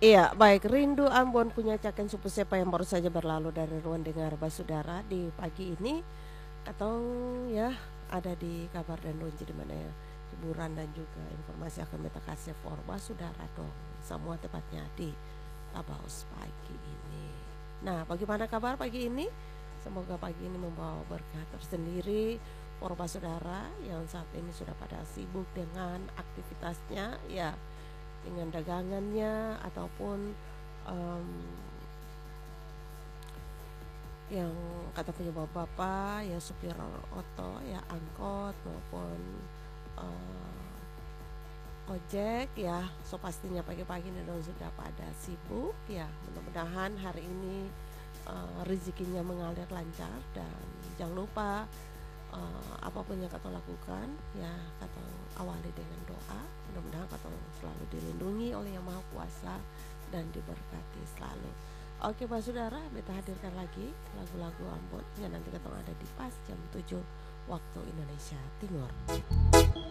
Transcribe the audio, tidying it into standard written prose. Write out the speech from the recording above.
Iya, baik. Rindu Ambon punya Caken Supu Sepa yang baru saja berlalu dari ruang dengar Basudara di pagi ini. Atau ya ada di kabar dan donji di mana ya hiburan dan juga informasi akan beta kasih for Basudara dong. Semua tepatnya di Tabaus pagi ini. Nah, bagaimana kabar pagi ini? Semoga pagi ini membawa berkah tersendiri for Basudara yang saat ini sudah pada sibuk dengan aktivitasnya ya, dengan dagangannya ataupun em, yang kata punya bapak-bapak ya, supir oto ya, angkot maupun ojek ya, so pastinya pagi-pagi ini dong sudah pada sibuk ya. Mudah-mudahan hari ini rezekinya mengalir lancar, dan jangan lupa apapun yang kata lakukan ya, kata awali dengan doa. Mudah-mudahan kata selalu dilindungi oleh Yang Maha Kuasa dan diberkati selalu. Oke Pak Saudara, beta hadirkan lagi lagu-lagu Ambon yang nanti kata ada di pas jam 7 waktu Indonesia Timur.